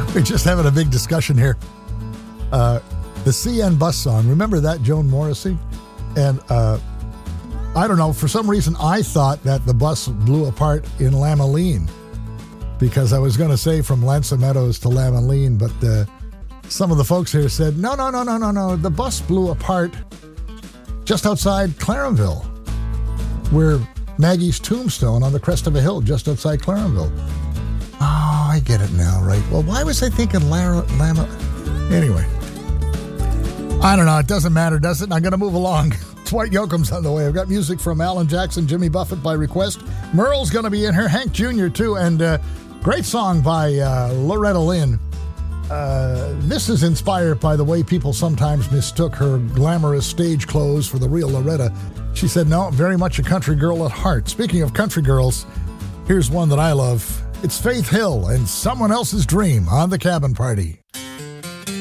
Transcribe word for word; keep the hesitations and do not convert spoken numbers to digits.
We're just having a big discussion here. Uh, the C N Bus song, remember that, Joan Morrissey? And uh, I don't know, for some reason I thought that the bus blew apart in Lamaline, because I was going to say from Lanza Meadows to Lamaline, but uh, some of the folks here said, no, no, no, no, no, no, the bus blew apart just outside Clarenville, where Maggie's tombstone on the crest of a hill just outside Clarenville. Oh, I get it now, right? Well, why was I thinking Lara, Lama? Anyway, I don't know. It doesn't matter, does it? I'm going to move along. Dwight Yoakam's on the way. I've got music from Alan Jackson, Jimmy Buffett by request. Merle's going to be in here, Hank Junior too, and uh, great song by uh, Loretta Lynn. Uh, this is inspired by the way people sometimes mistook her glamorous stage clothes for the real Loretta. She said, no, very much a country girl at heart. Speaking of country girls, here's one that I love. It's Faith Hill and Someone Else's Dream on The Cabin Party.